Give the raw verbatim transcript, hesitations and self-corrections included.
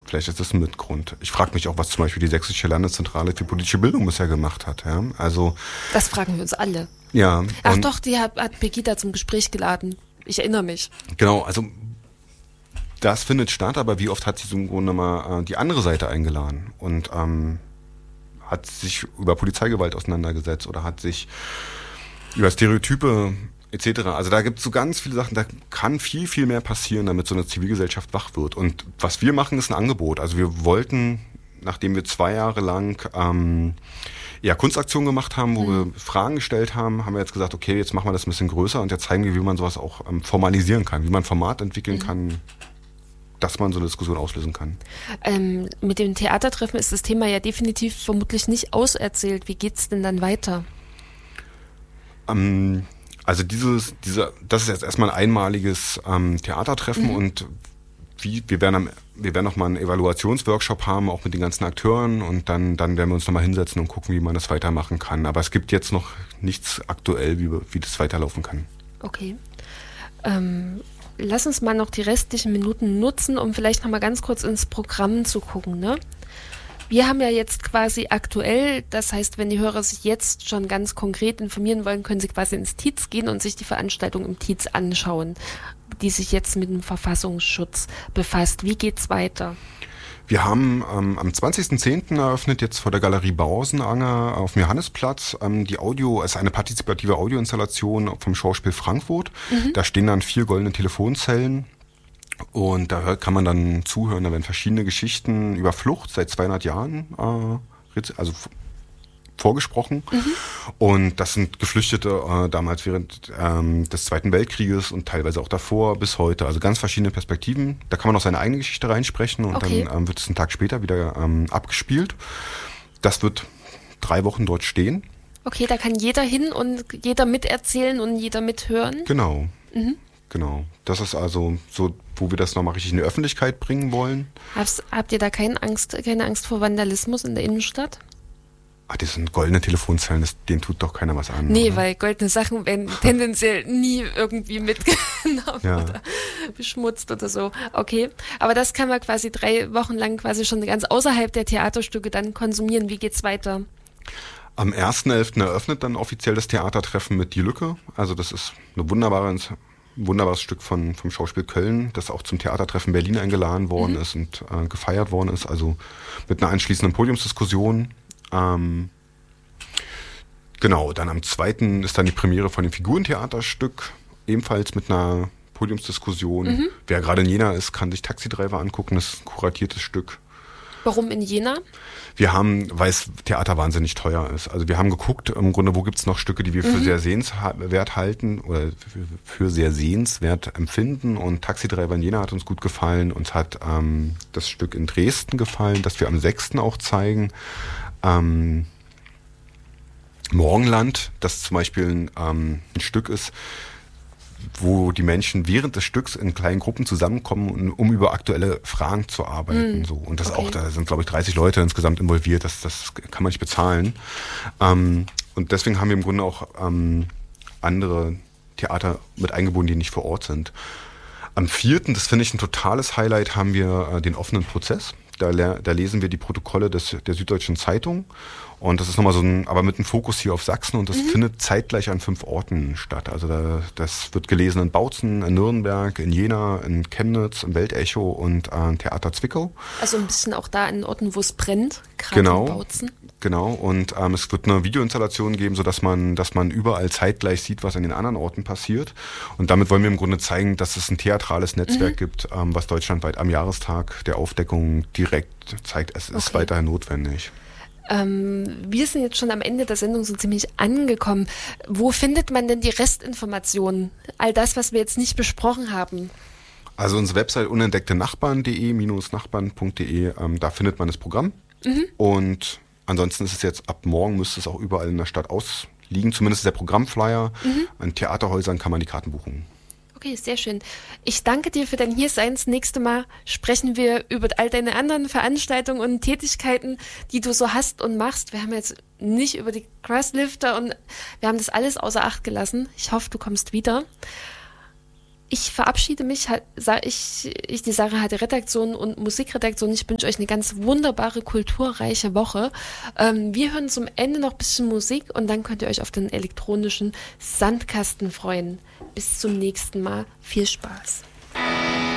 Vielleicht ist das ein Mitgrund. Ich frage mich auch, was zum Beispiel die Sächsische Landeszentrale für politische Bildung bisher gemacht hat. Ja? Also, das fragen wir uns alle. Ja. Ach doch, die hat, hat Pegida zum Gespräch geladen. Ich erinnere mich. Genau, also das findet statt, aber wie oft hat sie so im Grunde mal äh, die andere Seite eingeladen und ähm, hat sich über Polizeigewalt auseinandergesetzt oder hat sich über Stereotype et cetera. Also da gibt es so ganz viele Sachen, da kann viel, viel mehr passieren, damit so eine Zivilgesellschaft wach wird. Und was wir machen, ist ein Angebot. Also wir wollten, nachdem wir zwei Jahre lang ähm, ja, Kunstaktionen gemacht haben, wo mhm. wir Fragen gestellt haben, haben wir jetzt gesagt, okay, jetzt machen wir das ein bisschen größer und jetzt zeigen wir, wie man sowas auch ähm, formalisieren kann, wie man ein Format entwickeln mhm. kann, dass man so eine Diskussion auslösen kann. Ähm, mit dem Theatertreffen ist das Thema ja definitiv vermutlich nicht auserzählt. Wie geht's denn dann weiter? Ähm, Also dieses, diese, das ist jetzt erstmal ein einmaliges ähm, Theatertreffen mhm. und wie, wir werden am, wir werden nochmal einen Evaluationsworkshop haben, auch mit den ganzen Akteuren und dann, dann werden wir uns nochmal hinsetzen und gucken, wie man das weitermachen kann. Aber es gibt jetzt noch nichts aktuell, wie, wie das weiterlaufen kann. Okay. Ähm, lass uns mal noch die restlichen Minuten nutzen, um vielleicht nochmal ganz kurz ins Programm zu gucken, ne? Wir haben ja jetzt quasi aktuell, das heißt, wenn die Hörer sich jetzt schon ganz konkret informieren wollen, können sie quasi ins Tietz gehen und sich die Veranstaltung im Tietz anschauen, die sich jetzt mit dem Verfassungsschutz befasst. Wie geht's weiter? Wir haben ähm, am zwanzigsten zehnten eröffnet jetzt vor der Galerie Bausenanger auf dem Johannesplatz ähm, die Audio, es ist eine partizipative Audioinstallation vom Schauspiel Frankfurt. Mhm. Da stehen dann vier goldene Telefonzellen. Und da kann man dann zuhören, da werden verschiedene Geschichten über Flucht seit zweihundert Jahren äh, also vorgesprochen. Mhm. Und das sind Geflüchtete äh, damals während ähm, des Zweiten Weltkrieges und teilweise auch davor bis heute. Also ganz verschiedene Perspektiven. Da kann man auch seine eigene Geschichte reinsprechen und okay. dann ähm, wird es einen Tag später wieder ähm, abgespielt. Das wird drei Wochen dort stehen. Okay, da kann jeder hin und jeder miterzählen und jeder mithören? Genau. Mhm. Genau. Das ist also so, wo wir das nochmal richtig in die Öffentlichkeit bringen wollen. Hab's, habt ihr da keine Angst, keine Angst vor Vandalismus in der Innenstadt? Ach, das sind goldene Telefonzellen, das, denen tut doch keiner was an. Nee, oder? Weil goldene Sachen werden tendenziell nie irgendwie mitgenommen ja. oder beschmutzt oder so. Okay, aber das kann man quasi drei Wochen lang quasi schon ganz außerhalb der Theaterstücke dann konsumieren. Wie geht's weiter? Am ersten elften eröffnet dann offiziell das Theatertreffen mit Die Lücke. Also das ist eine wunderbare Ein wunderbares Stück von, vom Schauspiel Köln, das auch zum Theatertreffen Berlin eingeladen worden mhm. ist und äh, gefeiert worden ist, also mit einer anschließenden Podiumsdiskussion. Ähm, genau, dann am zweiten ist dann die Premiere von dem Figurentheaterstück, ebenfalls mit einer Podiumsdiskussion. Mhm. Wer gerade in Jena ist, kann sich Taxi Driver angucken, das ist ein kuratiertes Stück. Warum in Jena? Wir haben, weil es Theater wahnsinnig teuer ist. Also wir haben geguckt, im Grunde, wo gibt es noch Stücke, die wir für mhm. sehr sehenswert halten oder für, für sehr sehenswert empfinden. Und Taxi Driver in Jena hat uns gut gefallen. Uns hat ähm, das Stück in Dresden gefallen, das wir am sechsten auch zeigen. Ähm, Morgenland, das zum Beispiel ein, ähm, ein Stück ist, wo die Menschen während des Stücks in kleinen Gruppen zusammenkommen, um über aktuelle Fragen zu arbeiten. Mm, so. Und das okay. auch, da sind, glaube ich, dreißig Leute insgesamt involviert, das, das kann man nicht bezahlen. Ähm, und deswegen haben wir im Grunde auch ähm, andere Theater mit eingebunden, die nicht vor Ort sind. Am vierten, das finde ich ein totales Highlight, haben wir äh, den offenen Prozess. Da, da lesen wir die Protokolle des, der Süddeutschen Zeitung. Und das ist nochmal so ein, aber mit einem Fokus hier auf Sachsen und das mhm. findet zeitgleich an fünf Orten statt. Also da, das wird gelesen in Bautzen, in Nürnberg, in Jena, in Chemnitz, im Weltecho und äh, Theater Zwickau. Also ein bisschen auch da in Orten, wo es brennt, gerade genau, in Bautzen. Genau, und ähm, es wird eine Videoinstallation geben, sodass man, dass man überall zeitgleich sieht, was an den anderen Orten passiert. Und damit wollen wir im Grunde zeigen, dass es ein theatrales Netzwerk mhm. gibt, ähm, was deutschlandweit am Jahrestag der Aufdeckung direkt zeigt, es ist okay. weiterhin notwendig. Ähm, wir sind jetzt schon am Ende der Sendung so ziemlich angekommen. Wo findet man denn die Restinformationen? All das, was wir jetzt nicht besprochen haben. Also unsere Website unentdeckte nachbarn punkt de, nachbarn punkt de, ähm, da findet man das Programm. Mhm. Und ansonsten ist es jetzt ab morgen, müsste es auch überall in der Stadt ausliegen. Zumindest der Programmflyer. Mhm. An Theaterhäusern kann man die Karten buchen. Okay, sehr schön. Ich danke dir für dein Hiersein. Das nächste Mal sprechen wir über all deine anderen Veranstaltungen und Tätigkeiten, die du so hast und machst. Wir haben jetzt nicht über die Crosslifter und wir haben das alles außer Acht gelassen. Ich hoffe, du kommst wieder. Ich verabschiede mich, ich, ich die Sarah hatte Redaktion und Musikredaktion. Ich wünsche euch eine ganz wunderbare, kulturreiche Woche. Ähm, wir hören zum Ende noch ein bisschen Musik und dann könnt ihr euch auf den elektronischen Sandkasten freuen. Bis zum nächsten Mal. Viel Spaß.